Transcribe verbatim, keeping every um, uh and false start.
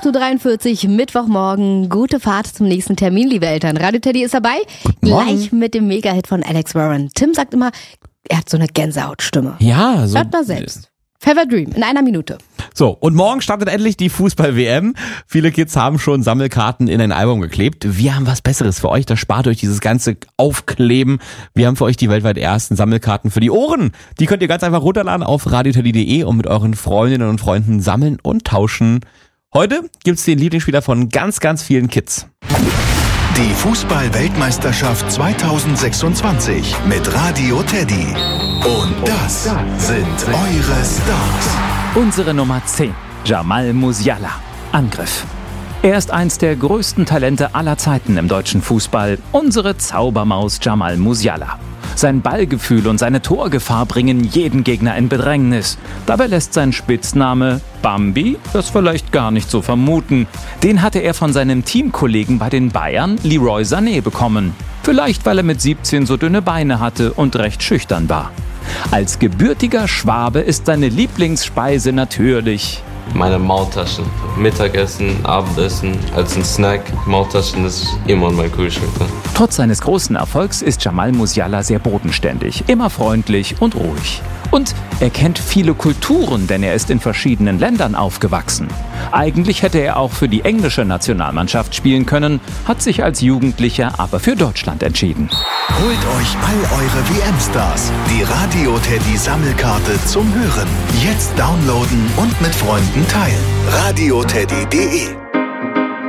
acht Uhr dreiundvierzig, Mittwochmorgen. Gute Fahrt zum nächsten Termin, liebe Eltern. Radio Teddy ist dabei. Gleich mit dem Mega-Hit von Alex Warren. Tim sagt immer, er hat so eine Gänsehautstimme. Ja, so. Hört mal selbst. Fever Dream in einer Minute. So, und morgen startet endlich die Fußball-W M. Viele Kids haben schon Sammelkarten in ein Album geklebt. Wir haben was Besseres für euch. Das spart euch dieses ganze Aufkleben. Wir haben für euch die weltweit ersten Sammelkarten für die Ohren. Die könnt ihr ganz einfach runterladen auf radioteddy punkt de und mit euren Freundinnen und Freunden sammeln und tauschen. Heute gibt's den Lieblingsspieler von ganz, ganz vielen Kids. Die Fußball-Weltmeisterschaft zweitausendsechsundzwanzig mit Radio Teddy. Und das sind eure Stars. Unsere Nummer zehn, Jamal Musiala. Angriff. Er ist eins der größten Talente aller Zeiten im deutschen Fußball. Unsere Zaubermaus Jamal Musiala. Sein Ballgefühl und seine Torgefahr bringen jeden Gegner in Bedrängnis. Dabei lässt sein Spitzname Bambi das vielleicht gar nicht so vermuten. Den hatte er von seinem Teamkollegen bei den Bayern, Leroy Sané, bekommen. Vielleicht, weil er mit siebzehn so dünne Beine hatte und recht schüchtern war. Als gebürtiger Schwabe ist seine Lieblingsspeise natürlich meine Maultaschen. Mittagessen, Abendessen, als ein Snack. Maultaschen ist immer in meinem Kühlschrank. Trotz seines großen Erfolgs ist Jamal Musiala sehr bodenständig, immer freundlich und ruhig. Und er kennt viele Kulturen, denn er ist in verschiedenen Ländern aufgewachsen. Eigentlich hätte er auch für die englische Nationalmannschaft spielen können, hat sich als Jugendlicher aber für Deutschland entschieden. Holt euch all eure W M-Stars. Die Radio Teddy Sammelkarte zum Hören. Jetzt downloaden und mit Freunden teilen. radioteddy punkt de